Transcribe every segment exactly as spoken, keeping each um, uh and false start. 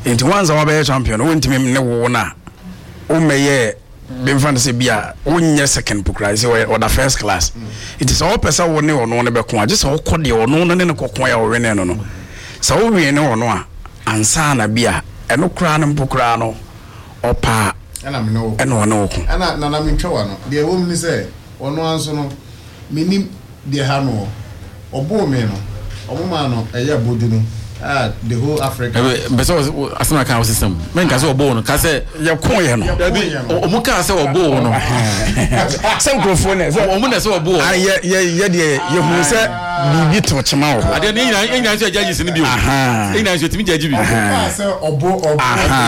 Into once our be champion won to me ne wo na o meye be fantasy bia won second pukra say or the first class it is all person won ne ono ne be ko age say o kode ono ne ne kokon ya o we ne no no say o we ne ono a ansa na bia eno kra ne pukra no opa ana me no eno ono ko ana na na me twa no de wo mi say ono anso no minim de ha no obo me no obo ma no eye bodu no ah the whole Africa but so asema kan system men ka say obo no ka say ye kon ye no omo ka say obo no say microphone say omo na say obo ah ye ye de ye hu say bibi to chema o ade ni ina ina say judges ni bi o ina say timi judge bi ka say obo obo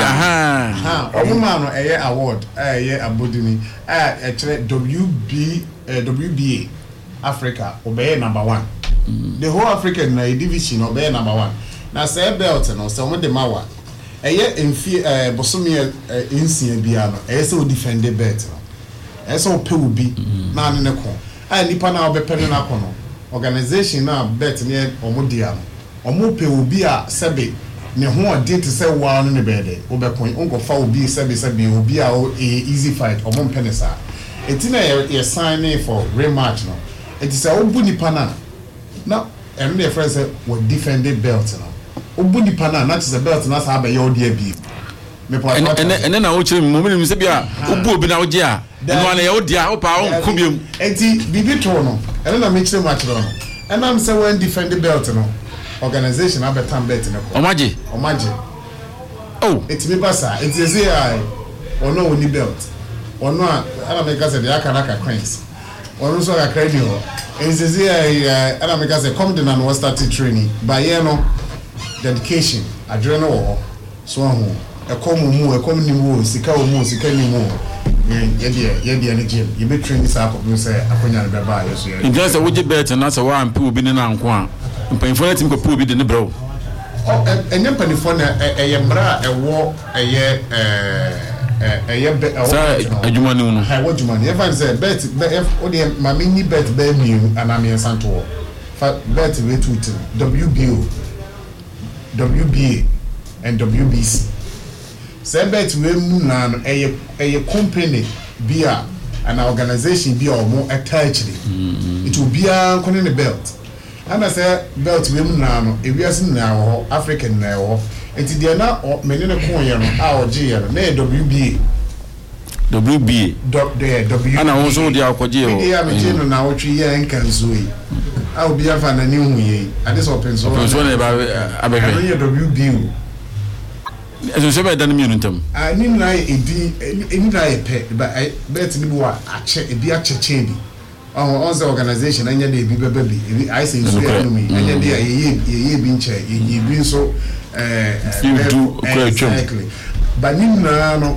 aha omo ma no eye award eye abodini ah e kire W B W B A Africa obey number one mm. The whole African uh, division obey number one. Now say belt no say omo de mawa eye emfi eh bosomi ensia bia no eye say o defend the belt no eye say o pe obi na ne ne ko a nipa na obepe ne na ko no organization na bet ne omo dia no omo pe obi a sebe ne ho ode te say wa no ne bede obekon onko fa obi sebe sebe obi a easy fight omo mpene sa etina ye sign for rematch no it is a obu nipa na na em ne friend say we defend the belt no obu nipa na that is a belt na sa ba ye odi abi me po ene ene na wo kire mo me se bia obu obi na wo je a no na ye odi a wo pa wo nko biem enti bibi to no ene na me kire match no ene am say when defend the belt no organization abetam belt ne ko omaje omaje oh enti me basa enti say ai ono oni belt ono a ana me ka say the akanaka cranes ono so ga credit ho enti say ai ana me ka say come down and we start training by ye no dedication adreno wo so ho e come mu e come ni mu sika wo mu sika ni mu ye de ye de ne gym ye be train this up no say akonya ne beba ye so ye in just wo je bet na say wa ampe obi ne na nko a mpanfo na tim ko pu obi de ne bro o enye mpanfo na eye mra e wo eye eh eye be e wo adwuma ne no ha wo adwuma ne even say bet o de ma me ni bet be mi ana me santo fa bet we two W B O W B A and W B C. Say bet we mu na no eye eye company bia an organization bia or more attached. It will be a konne belt. And I say belt we mu na no e wiase na ho African na ho. Enti dia na meni ne kon ye no a oje ye no na W B A W B A W ana won so dia akoje o e am je no na otwi ye nkanzo yi a obi afa na ni hu ye ade so open so so na ba abehwe ye W B O eso se ba dan mi ntam a ni na edi eni na ye pe ba bet ni bo a che ebi a cheche bi on on the organization anya de bi beba bi I say so ya no mi anya de ye ye bi nche ye bi so eh you do exactly but ni na no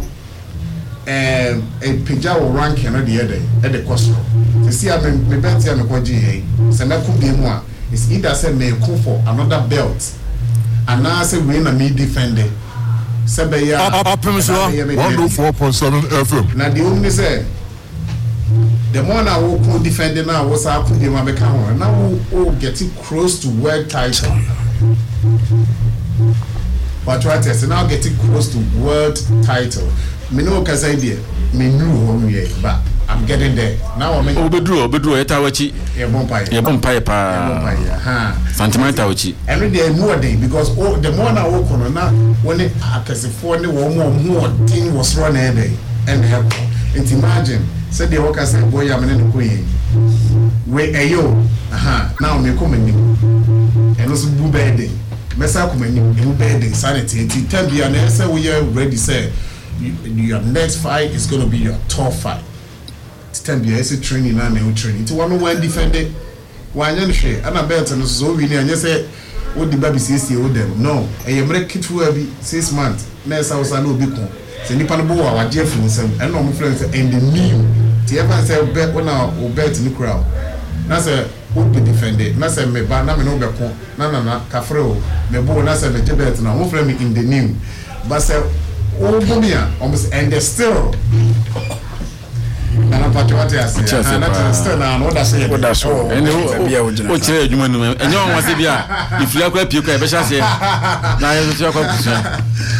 eh e pija wo rank no de ye e de cost to see am me bet ya me ko ji ye se na ku bi mu a is either say me go for another belt and now say we na me defend it Sabeya one oh four point seven F M. Now the only say the more now we could defend it now was our could become now we getting close to world title. But what is now getting close to world title? Me know cause idea. Me know here, but I'm getting there. Now I'm making Obedru Obedru eta wachi. E bonpai. E bonpai pa. E bonpai. Ha. Sentimental wachi. Every day more day because oh the more now we kono na when it akasefo ne wo mo mo thing was run every day and help. And imagine say the worker say boy am ne ko yi. We ayo. Aha. Now me come ni. And also bu birthday. Mesa come ni bu birthday sanity. Until ten be an say we are ready say your next fight is going to be your top fight. Ten be a training and a training. To one one defended one young share and a belt and so we and you say what the baby says you them. No, I am ready to be six months. Next house I know become. Say Nipan Boa or Jeff and no friends and the new. The ever say bet when I bet in the crowd. That's a would be defended. Nasa me ba na me no beko na na na kafreo me bo na say me bet na one friend me in the new. But say oh bomia almost and they still na pati wati ase na still na no da say what that's all and o chere adwuma no enye won wase bia ifia kwa pie kwa e be hya se na ye so kwa kusa